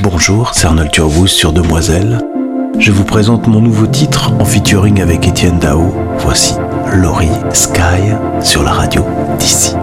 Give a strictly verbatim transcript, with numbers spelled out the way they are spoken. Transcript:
Bonjour, c'est Arnold Turbouz sur Demoiselle. Je vous présente mon nouveau titre en featuring avec Étienne Dao. Voici Laurie Sky sur la radio d'ici.